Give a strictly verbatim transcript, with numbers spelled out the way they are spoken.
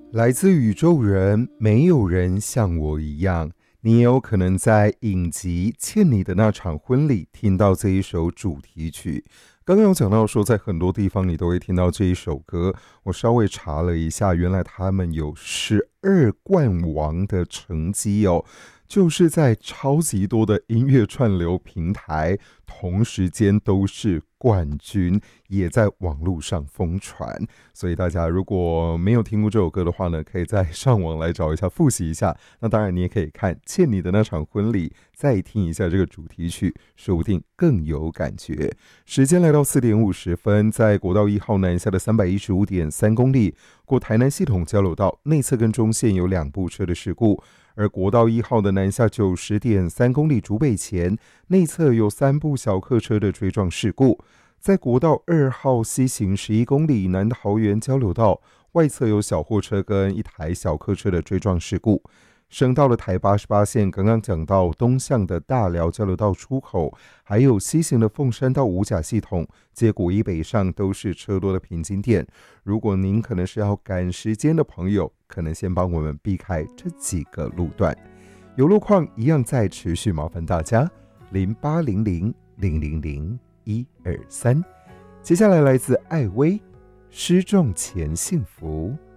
来自宇宙人，没有人像我一样。你也有可能在影集《欠你的那场婚礼》听到这一首主题曲。刚刚有讲到说，在很多地方你都会听到这一首歌。我稍微查了一下，原来他们有十二冠王的成绩哦，就是在超级多的音乐串流平台同时间都是冠军，也在网络上疯传。所以大家如果没有听过这首歌的话呢，可以再上网来找一下，复习一下。那当然你也可以看《欠你的那场婚礼》，再听一下这个主题曲，说不定更有感觉。时间来到四点五十分，在国道一号南下的三百一十五点三公里，过台南系统交流道内侧跟中线有两部车的事故。而国道一号的南下九十点三公里竹北前，内侧有三部小客车的追撞事故。在国道二号西行十一公里南桃园交流道外侧有小货车跟一台小客车的追撞事故。升到了台八十八线，刚刚讲到东向的大寮交流道出口，还有西行的凤山到五甲系统，接国一北上都是车多的瓶颈点。如果您可能是要赶时间的朋友，可能先帮我们避开这几个路段。有路况一样在持续，麻烦大家零八零零零零零一二三。接下来来自艾薇，失重前幸福。